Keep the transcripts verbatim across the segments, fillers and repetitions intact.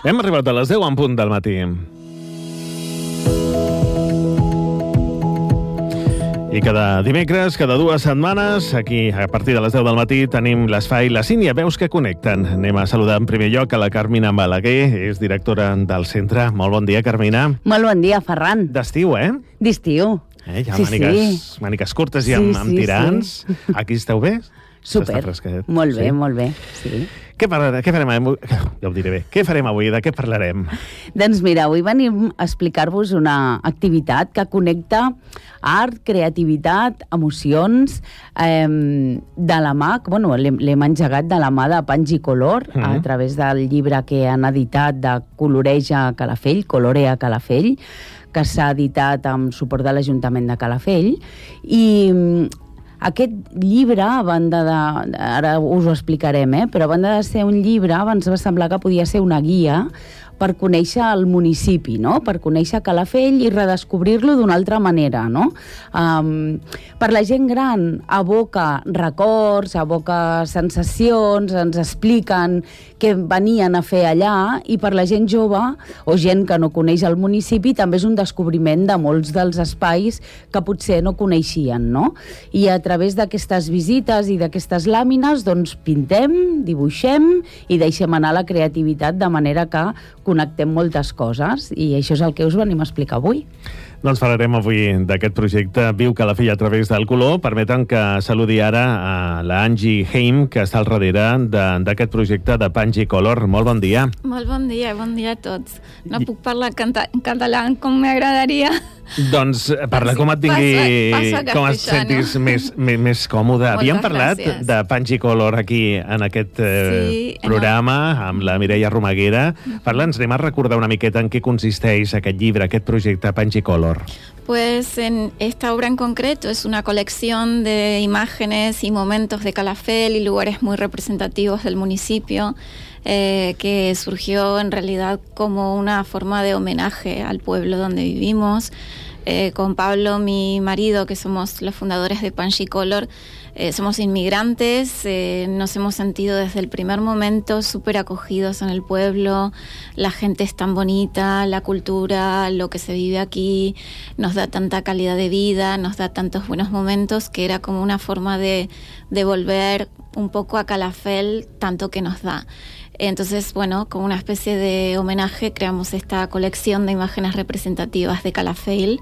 Hem arribat a les deu en punt del matí. I cada dimecres, cada dues setmanes, aquí, a partir de les deu del matí, tenim l'espai La Sínia, veus que connecten. Anem a saludar en primer lloc a la Carmina Balaguer, és directora del centre. Molt bon dia, Carmina. Molt bon dia, Ferran. D'estiu, eh? D'estiu. Eh, ja sí, mànigues, sí. mànigues curtes i sí, amb, amb sí, tirants. Sí. Aquí esteu bé? Super, molt bé, sí? molt bé, sí. Què, parlarem, què farem avui? Ja ho diré bé. Què farem avui? De què parlarem? Doncs mira, avui venim a explicar-vos una activitat que connecta art, creativitat, emocions, eh, de la mà, bueno, l'hem engegat de la mà de Panjicolor, uh -huh. a través del llibre que han editat de Coloreja Calafell, Colorea Calafell, que s'ha editat amb suport de l'Ajuntament de Calafell, i aquest llibre, a banda de... Ara us ho explicarem, eh? Però a banda de ser un llibre, ens va semblar que podia ser una guia per conèixer el municipi, no? Per conèixer Calafell i redescobrir-lo d'una altra manera, no? Um, per la gent gran aboca records, aboca sensacions, ens expliquen què venien a fer allà, i per la gent jove o gent que no coneix el municipi també és un descobriment de molts dels espais que potser no coneixien, no? I a través d'aquestes visites i d'aquestes làmines, doncs pintem, dibuixem i deixem anar la creativitat de manera que connectem moltes coses, i això és el que us venim a explicar avui. Doncs parlarem avui d'aquest projecte Viu Calafell a través del color. Permeten que saludi ara a la Angie Heim, que està al darrere d'aquest projecte de Panjicolor. Molt bon dia. Molt bon dia, bon dia a tots. No puc parlar en català com m'agradaria. Doncs parla com et tingui, passa, passa com et sentis més, més, més còmode. Moltes Havíem parlat gràcies. de Panjicolor aquí en aquest eh, sí, programa en el... amb la Mireia Romaguera. Parla'ns, anem a recordar una miqueta en què consisteix aquest llibre, aquest projecte Panjicolor. Pues en esta obra en concreto es una colección de imágenes y momentos de Calafell y lugares muy representativos del municipio, eh, que surgió en realidad como una forma de homenaje al pueblo donde vivimos. Eh, con Pablo, mi marido, que somos los fundadores de Panjicolor, eh, somos inmigrantes, eh, nos hemos sentido desde el primer momento súper acogidos en el pueblo, la gente es tan bonita, la cultura, lo que se vive aquí, nos da tanta calidad de vida, nos da tantos buenos momentos, que era como una forma de devolver un poco a Calafell tanto que nos da. Entonces, bueno, como una especie de homenaje creamos esta colección de imágenes representativas de Calafell,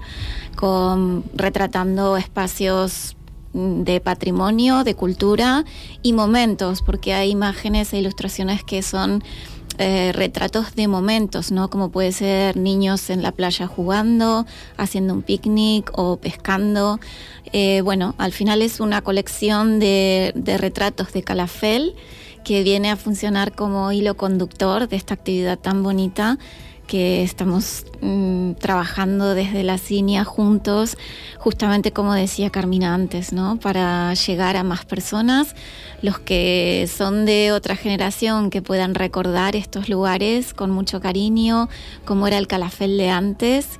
con, retratando espacios de patrimonio, de cultura y momentos, porque hay imágenes e ilustraciones que son eh, retratos de momentos, ¿no? Como puede ser niños en la playa jugando, haciendo un picnic o pescando. Eh, bueno, al final es una colección de, de retratos de Calafell que viene a funcionar como hilo conductor de esta actividad tan bonita que estamos mmm, trabajando desde la Sínia juntos, justamente como decía Carmina antes, ¿no? Para llegar a más personas, los que son de otra generación, que puedan recordar estos lugares con mucho cariño, como era el Calafell de antes,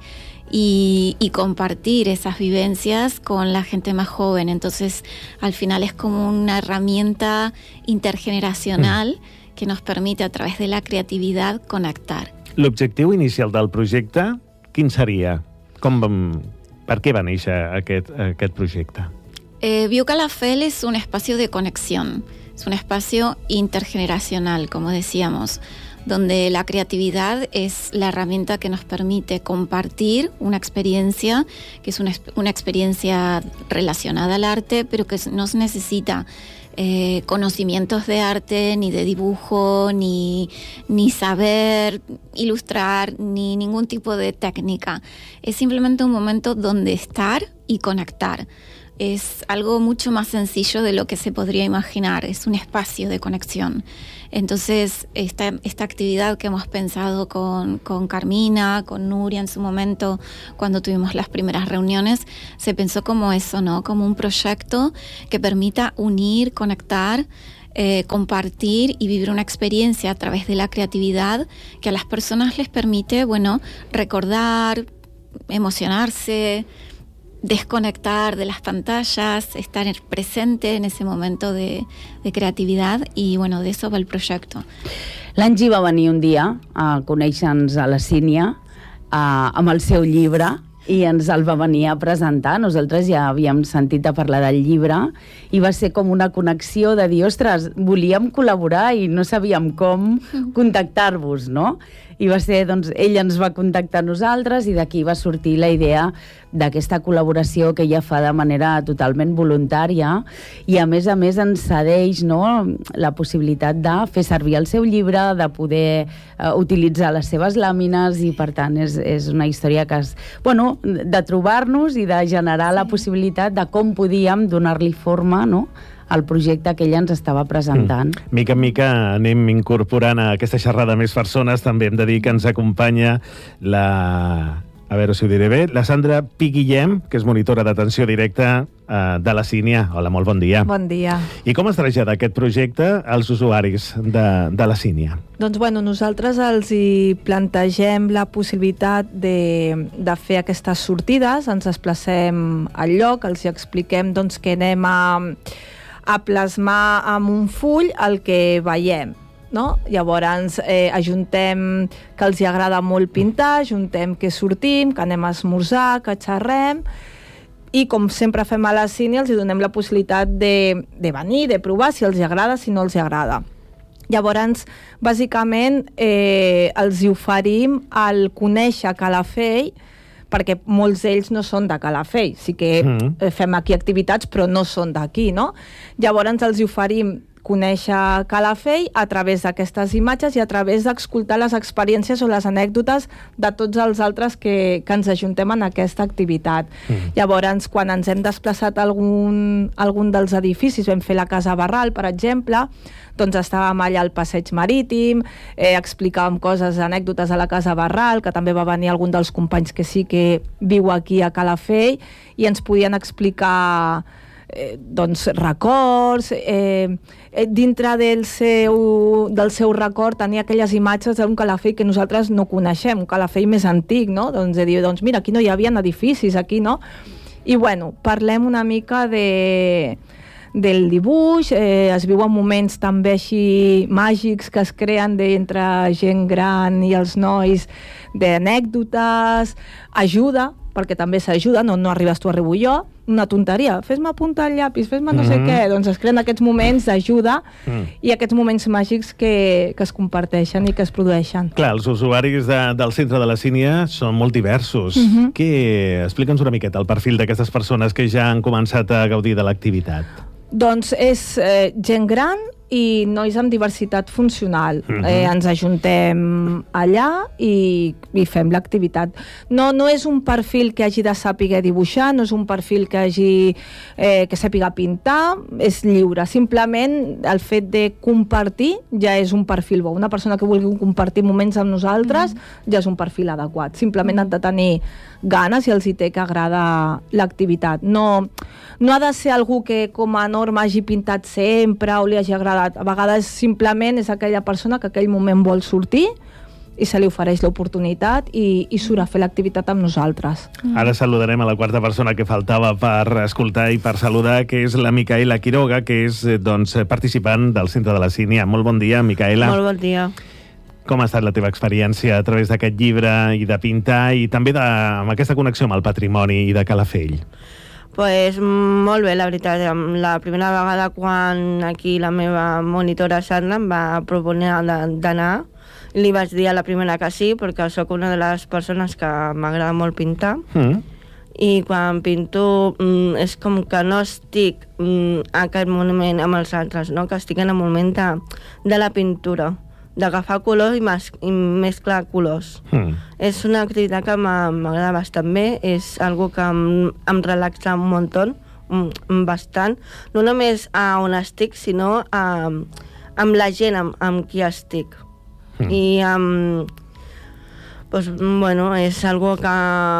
Y, y compartir esas vivencias con la gente más joven. Entonces, al final es como una herramienta intergeneracional mm. que nos permite, a través de la creatividad, conectar. L'objectiu inicial del projecte, quin seria? Com, per què va néixer aquest, aquest projecte? Eh, Viu Calafell es un espacio de conexión, es un espacio intergeneracional, como decíamos, donde la creatividad es la herramienta que nos permite compartir una experiencia, que es una, una experiencia relacionada al arte, pero que no necesita eh, conocimientos de arte, ni de dibujo, ni, ni saber ilustrar, ni ningún tipo de técnica. Es simplemente un momento donde estar y conectar. Es algo mucho más sencillo de lo que se podría imaginar, es un espacio de conexión. Entonces, esta, esta actividad que hemos pensado con, con Carmina, con Nuria en su momento, cuando tuvimos las primeras reuniones, se pensó como eso, ¿no? Como un proyecto que permita unir, conectar, eh, compartir y vivir una experiencia a través de la creatividad que a las personas les permite, bueno, recordar, emocionarse, desconectar de las pantallas, estar presente en ese momento de, de creatividad, y bueno, de eso va el proyecto. L'Angie va venir un dia a conèixer-nos a la Sínia a, amb el seu llibre, i ens el va venir a presentar. Nosaltres ja havíem sentit a parlar del llibre i va ser com una connexió de dir, ostres, volíem col·laborar i no sabíem com contactar-vos, no? I va ser, doncs, ell ens va contactar a nosaltres i d'aquí va sortir la idea d'aquesta col·laboració que ella fa de manera totalment voluntària, i a més a més ens cedeix, no, la possibilitat de fer servir el seu llibre, de poder uh, utilitzar les seves làmines, i per tant és, és una història que és, bueno, de trobar-nos i de generar sí. la possibilitat de com podíem donar-li forma, no?, el projecte que ella ens estava presentant. Mm. Mica en mica anem incorporant a aquesta xerrada més persones. També hem de dir que ens acompanya la... a veure si ho diré bé, la Sandra Piguillem, que és monitora d'atenció directa eh, de la Sínia. Hola, molt bon dia. Bon dia. I com es trasllada aquest projecte als usuaris de, de la Sínia? Doncs, bueno, nosaltres els hi plantegem la possibilitat de, de fer aquestes sortides, ens desplacem al lloc, els hi expliquem, doncs, que anem a... a plasmar amb un full el que veiem, no? Llavors eh, ajuntem que els hi agrada molt pintar, ajuntem que sortim, que anem a esmorzar, que xerrem, i com sempre fem a la Sínia els hi donem la possibilitat de, de venir, de provar si els hi agrada, si no els hi agrada. Llavors, bàsicament, eh, els hi oferim el conèixer Calafell, perquè molts d'ells no són de Calafell, sí que mm. fem aquí activitats però no són d'aquí, no? Llavors els hi oferim conèixer Calafell a través d'aquestes imatges i a través d'escoltar les experiències o les anècdotes de tots els altres que, que ens ajuntem en aquesta activitat. Mm. Llavors, quan ens hem desplaçat a algun, algun dels edificis, vam fer la Casa Barral, per exemple, doncs estàvem allà al passeig marítim, eh, explicàvem coses, anècdotes a la Casa Barral, que també va venir algun dels companys que sí que viu aquí a Calafell, i ens podien explicar eh, doncs, records, eh, eh, dintre del seu, del seu record tenia aquelles imatges d'un Calafell que nosaltres no coneixem, un Calafell més antic, no? Doncs de dir, doncs mira, aquí no hi havia edificis, aquí no? I bueno, parlem una mica de... del dibuix, eh, es viuen moments també així màgics que es creen entre gent gran i els nois, d'anècdotes, ajuda, perquè també s'ajuda, no, no arribes tu, arribo jo, una tonteria, fes-me apuntar el llapis, fes-me no sé mm-hmm. què, doncs es creen aquests moments d'ajuda mm. i aquests moments màgics que, que es comparteixen i que es produeixen. Clar, els usuaris de, del centre de la Sínia són molt diversos. Mm-hmm. Que, explica'ns una miqueta el perfil d'aquestes persones que ja han començat a gaudir de l'activitat. Doncs és eh, gent gran i nois amb diversitat funcional. Uh-huh. Eh, ens ajuntem allà i, i fem l'activitat. No, no és un perfil que hagi de saber dibuixar, no és un perfil que hagi eh, que sàpiga pintar, és lliure. Simplement el fet de compartir ja és un perfil bo. Una persona que vulgui compartir moments amb nosaltres uh-huh. ja és un perfil adequat. Simplement han de tenir ganes i els hi té que agrada l'activitat. No, no ha de ser algú que com a norma hagi pintat sempre o li hagi agradat. A vegades simplement és aquella persona que aquell moment vol sortir i se li ofereix l'oportunitat i, i surt a fer l'activitat amb nosaltres. Ara saludarem a la quarta persona que faltava per escoltar i per saludar, que és la Micaela Quiroga, que és doncs, participant del Centre de la Sínia. Molt bon dia, Micaela. Molt bon dia. Com ha estat la teva experiència a través d'aquest llibre i de pintar i també de, amb aquesta connexió amb el patrimoni i de Calafell? Pues molt bé, la veritat. La primera vegada quan aquí la meva monitora Sandra em va proponer d'anar, li vaig dir a la primera que sí, perquè sóc una de les persones que m'agrada molt pintar. Mm. I quan pinto mm, és com que no estic mm, en aquest moment amb els altres, no? Que estic en el moment de, de la pintura, d'agafar colors i, mes, i mesclar colors. Mm. És una activitat que m'agrada bastant bé, és algo que em, em relaxa un muntó, bastant, no només a on estic, sinó a, amb la gent amb, amb qui estic. Mm. I um, pues, bueno, és algo que,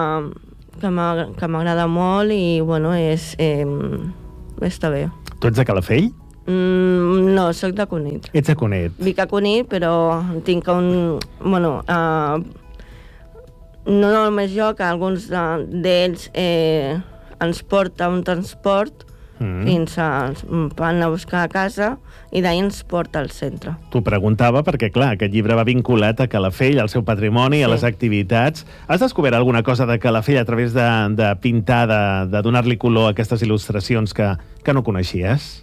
que m'agrada molt i bueno, és, eh, està bé. Tu ets de Calafell? Mm, no, soc de Cunit. Ets de Cunit. Vic a Cunit, però tinc un... Bueno, uh, no només jo, que alguns d'ells eh, ens porta un transport mm. fins a... van a buscar a casa i d'ahir ens porta al centre. T'ho preguntava perquè, clar, aquest llibre va vinculat a Calafell, al seu patrimoni, sí. a les activitats. Has descobert alguna cosa de Calafell a través de, de pintar, de, de donar-li color a aquestes il·lustracions que, que no coneixies?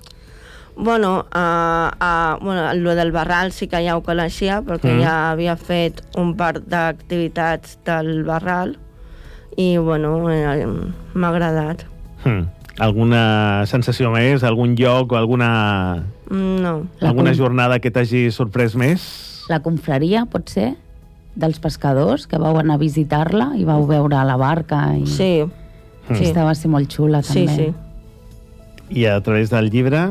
Bueno, uh, uh, bueno, lo del Barral sí que ja ho coneixia, perquè mm. ja havia fet un part d'activitats del Barral i, bueno, eh, m'ha agradat. Mm. Alguna sensació més? Algun lloc o alguna... No. Alguna jornada que t'hagi sorprès més? La confraria, pot ser? Dels pescadors, que vau anar a visitar-la i vau veure la barca. I... Sí. Mm. Sí. Esta va ser molt xula, també. Sí, sí. I a través del llibre,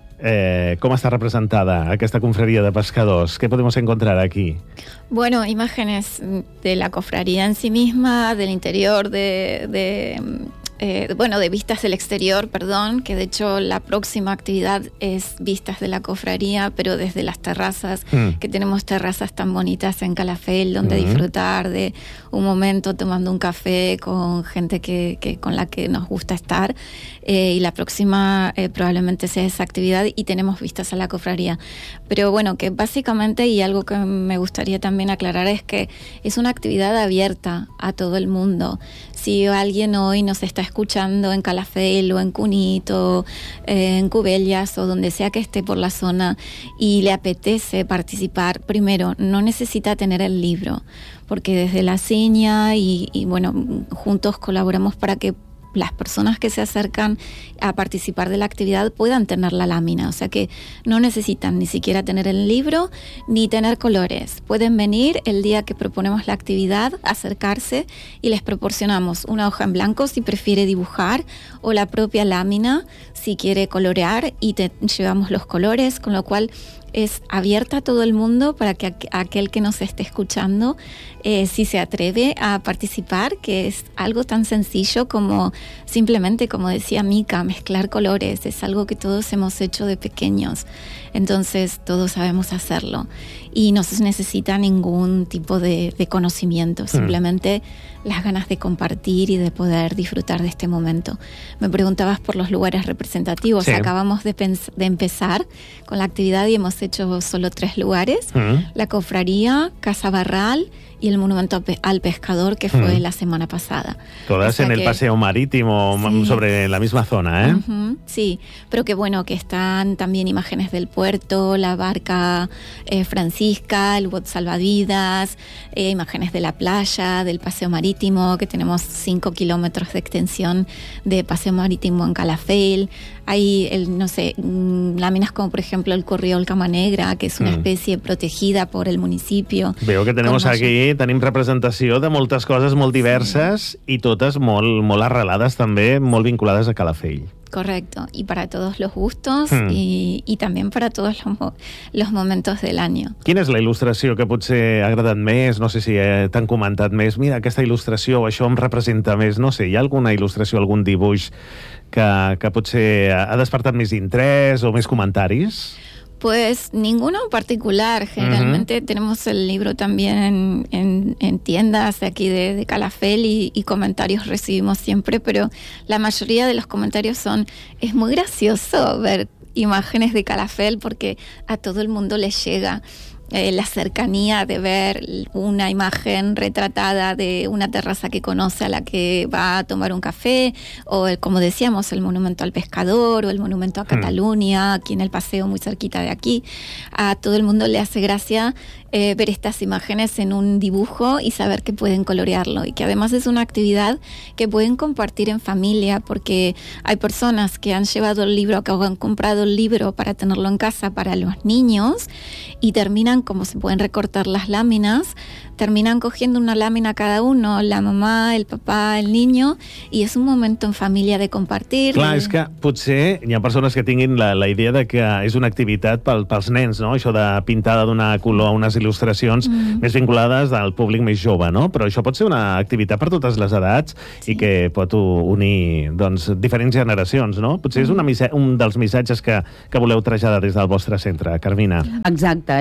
eh, com està representada aquesta confraria de pescadors? ¿Qué podemos encontrar aquí? Bueno, imágenes de la cofradía en sí misma, del interior de... de Eh, bueno, de vistas del exterior, perdón, que de hecho la próxima actividad es vistas de la cofradía, pero desde las terrazas, mm. que tenemos terrazas tan bonitas en Calafell, donde mm. disfrutar de un momento tomando un café con gente que, que con la que nos gusta estar, eh, y la próxima eh, probablemente sea esa actividad y tenemos vistas a la cofradía. Pero bueno, que básicamente, y algo que me gustaría también aclarar, es que es una actividad abierta a todo el mundo. Si alguien hoy nos está escuchando en Calafell o en Cunito, eh, en Cubellas o donde sea que esté por la zona y le apetece participar, primero, no necesita tener el libro, porque desde la Ciña y, y bueno, juntos colaboramos para que las personas que se acercan a participar de la actividad puedan tener la lámina, o sea que no necesitan ni siquiera tener el libro ni tener colores. Pueden venir el día que proponemos la actividad, acercarse y les proporcionamos una hoja en blanco si prefiere dibujar o la propia lámina si quiere colorear y te llevamos los colores, con lo cual es abierta a todo el mundo para que aquel que nos esté escuchando, eh, si se atreve a participar, que es algo tan sencillo como simplemente, como decía Mica, mezclar colores, es algo que todos hemos hecho de pequeños, entonces todos sabemos hacerlo y no se necesita ningún tipo de, de conocimiento, simplemente mm. las ganas de compartir y de poder disfrutar de este momento. Me preguntabas por los lugares representativos, sí. Acabamos de, de empezar con la actividad y hemos hecho solo tres lugares, mm. la cofradía, Casa Barral y el monumento al pescador, que fue mm. la semana pasada. Todas o sea en el que, paseo marítimo, sí. sobre la misma zona, ¿eh? Uh-huh, sí, pero que bueno, que están también imágenes del puerto, la barca eh, Francisca, el bote salvavidas, eh, imágenes de la playa, del paseo marítimo, que tenemos cinco kilómetros de extensión de paseo marítimo en Calafell. Hay, el, no sé, láminas como por ejemplo el corriol cama negra, que és una mm. espècie protegida por el municipio. Veo que tenemos aquí, tenim representació de moltes coses molt diverses sí. i totes molt, molt arrelades també, molt vinculades a Calafell. Correcto, y para todos los gustos mm. y, y también para todos los, los momentos del año. Quina és la il·lustració que potser ha agradat més? No sé si eh, t'han comentat més. Mira, aquesta il·lustració o això em representa més. No sé, hi ha alguna il·lustració, algun dibuix que, que potser ha despertat més interès o més comentaris? Pues ninguno en particular. Generalmente uh-huh. tenemos el libro también en, en, en tiendas de aquí de, de Calafell y, y comentarios recibimos siempre, pero la mayoría de los comentarios son, es muy gracioso ver imágenes de Calafell porque a todo el mundo les llega. Eh, la cercanía de ver una imagen retratada de una terraza que conoce a la que va a tomar un café, o el, como decíamos, el monumento al pescador o el monumento a Cataluña, aquí en el paseo muy cerquita de aquí. A todo el mundo le hace gracia eh, ver estas imágenes en un dibujo y saber que pueden colorearlo y que además es una actividad que pueden compartir en familia, porque hay personas que han llevado el libro, que han comprado el libro para tenerlo en casa para los niños y terminan, como se pueden recortar las láminas, terminan cogiendo una lámina cada uno, la mamá, el papá, el niño, i és un moment en família de compartir. Clar, és que potser hi ha persones que tinguin la, la idea de que és una activitat pel, pels nens, no? Això de pintar, de donar color a unes il·lustracions mm. més vinculades al públic més jove, no? Però això pot ser una activitat per totes les edats sí. i que pot unir doncs, diferents generacions, no? Potser mm. és una, un dels missatges que, que voleu traslladar des del vostre centre, Carmina. Exacte, és un dels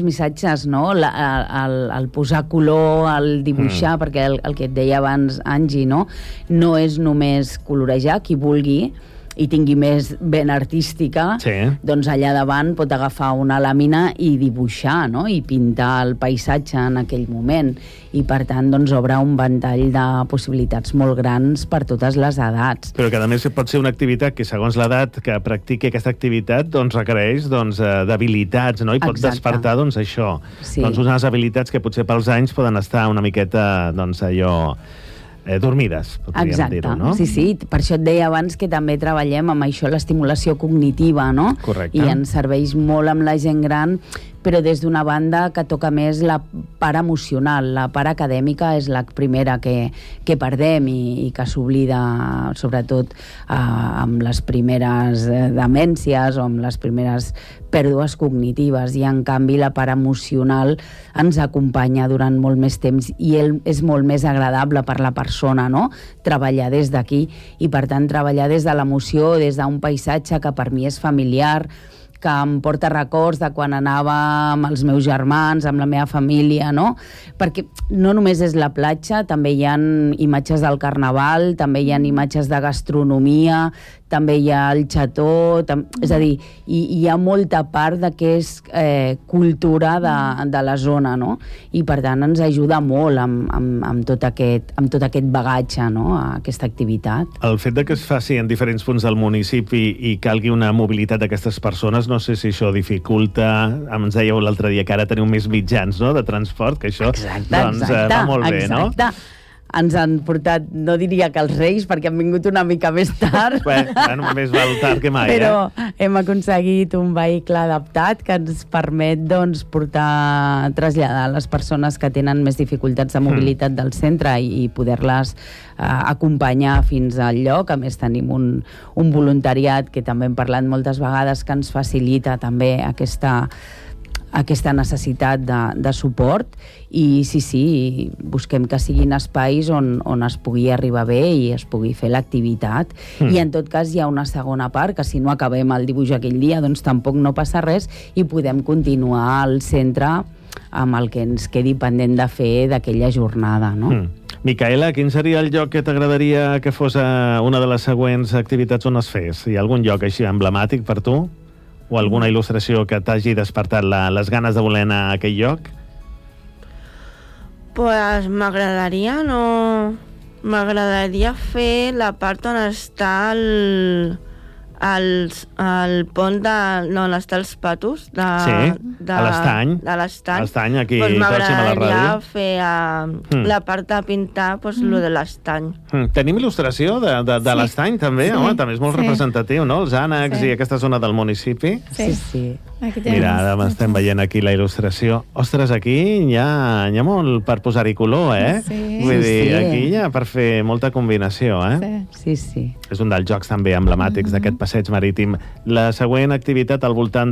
missatges, no? La, el, el posar color, el dibuixar, mm. perquè el, el que et deia abans Angie, no? No és només colorejar, qui vulgui, i tingui més ben artística, sí. doncs allà davant pot agafar una làmina i dibuixar, no? I pintar el paisatge en aquell moment. I, per tant, doncs, obre un ventall de possibilitats molt grans per totes les edats. Però que, a més, pot ser una activitat que, segons l'edat que practiqui aquesta activitat, doncs requereix doncs, d'habilitats, no? I pot Exacte. despertar, doncs, això. Sí. Doncs unes habilitats que potser pels anys poden estar una miqueta, doncs, allò... Eh, dormides, podríem dir-ho, no? Sí, sí, per això et deia abans que també treballem amb això, l'estimulació cognitiva, no? Correcte. I ens serveix molt amb la gent gran, però des d'una banda que toca més la part emocional. La part acadèmica és la primera que, que perdem i, i que s'oblida, sobretot eh, amb les primeres demències o amb les primeres pèrdues cognitives, i en canvi la part emocional ens acompanya durant molt més temps i el, és molt més agradable per la persona, no? Treballar des d'aquí, i per tant treballar des de l'emoció, des d'un paisatge que per mi és familiar, que em porta records de quan anava amb els meus germans, amb la meva família, no? Perquè no només és la platja, també hi ha imatges del carnaval, també hi ha imatges de gastronomia, també hi ha el xató, tam... és a dir, hi, hi ha molta part de que és eh, cultura de, de la zona, no? I per tant ens ajuda molt amb, amb, amb, tot, aquest, amb tot aquest bagatge, no? A aquesta activitat. El fet de que es faci en diferents punts del municipi i calgui una mobilitat d'aquestes persones, no sé si això dificulta, ens dèieu l'altre dia que ara teniu més mitjans, no?, de transport, que això exacte, doncs, exacte, va molt bé, exacte. no? Exacte. Ens han portat, no diria que els Reis, perquè han vingut una mica més tard. Bé, bueno, més val tard que mai, però eh? hem aconseguit un vehicle adaptat que ens permet, doncs, portar, traslladar les persones que tenen més dificultats de mobilitat del centre i, i poder-les eh, acompanyar fins al lloc. A més, tenim un, un voluntariat que també hem parlat moltes vegades, que ens facilita també aquesta aquesta necessitat de, de suport, i sí, sí, busquem que siguin espais on, on es pugui arribar bé i es pugui fer l'activitat. Mm. I en tot cas hi ha una segona part, que si no acabem el dibuix aquell dia, doncs tampoc no passa res i podem continuar al centre amb el que ens quedi pendent de fer d'aquella jornada, no? Mm. Micaela, quin seria el lloc que t'agradaria que fos una de les següents activitats on es fes? Hi ha algun lloc així emblemàtic per tu? O alguna il·lustració que t'hagi despertat la, les ganes de voler anar a aquell lloc? Pues m'agradaria, no... M'agradaria fer la part on està el... El, el pont de... No, on està els patos de, sí, de, a l'estany. De l'estany. L'estany, aquí pues pròxim a la ràdio. M'agradaria fer uh, mm. la part de pintar, pues, mm. lo de l'estany. Mm. Tenim il·lustració de, de, de sí. l'estany, també? Sí. Home, també és molt sí. representatiu, no? Els ànecs sí. i aquesta zona del municipi. Sí, sí. Mira, ara estem veient aquí la il·lustració. Ostres, aquí hi ha, hi ha molt per posar-hi color, eh? Sí. Vull sí, dir, sí. aquí hi ha per fer molta combinació, eh? Sí, sí. sí. És un dels jocs també emblemàtics mm-hmm. d'aquest passeig marítim. La següent activitat al voltant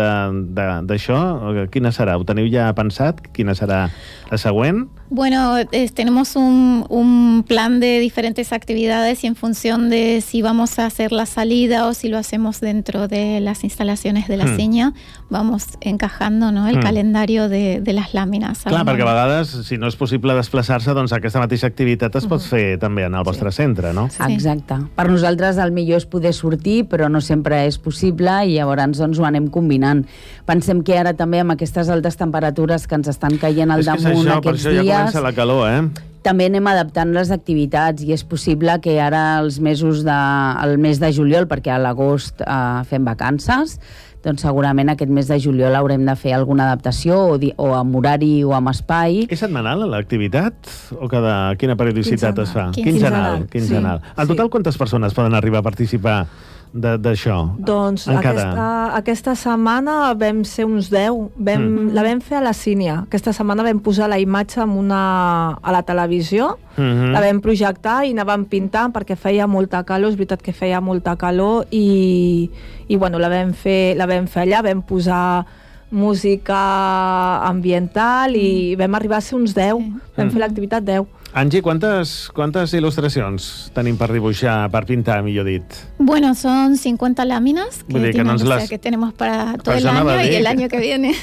d'això, quina serà? Ho teniu ja pensat? Quina serà la següent? Bueno, eh, tenemos un, un plan de diferentes actividades y en función de si vamos a hacer la salida o si lo hacemos dentro de las instalaciones de la mm. Seña, vamos encajando, ¿no?, el mm. calendario de, de las láminas. Clar, perquè a vegades, si no és possible desplaçar-se, doncs aquesta mateixa activitat es pot mm. fer també en el vostre sí. centre, no? Sí. Exacte. Per nosaltres el millor és poder sortir, però no sempre és possible i llavors doncs, ho anem combinant. Pensem que ara també amb aquestes altes temperatures que ens estan caient al damunt això, aquests per això dies... Ja comença la calor, eh? També anem adaptant les activitats i és possible que ara els mesos de, el mes de juliol, perquè a l'agost eh, fem vacances, doncs segurament aquest mes de juliol haurem de fer alguna adaptació o, di, o amb horari o amb espai. És setmanal l'activitat? O cada quina periodicitat quinzenal. es fa? Quinzenal. Quinzenal. Sí. Al total, quantes persones poden arribar a participar d'això? Doncs aquesta, aquesta setmana vam ser uns deu. Vam, mm. La vam fer a la Sínia. Aquesta setmana vam posar la imatge en una, a la televisió, mm-hmm. la vam projectar i anàvem pintant perquè feia molta calor, és veritat que feia molta calor i, i bueno, la vam fer, la vam fer allà, vam posar música ambiental i vam arribar a ser uns deu. Vam mm. fer l'activitat deu. Angie, ¿cuántas, ¿cuántas ilustracions tenim per dibuixar, per pintar, millor dit? Bueno, son cincuenta láminas que, Vull dir que tienen, no ens o les... sea, que tenemos para todo el Persona año y el que... año que viene.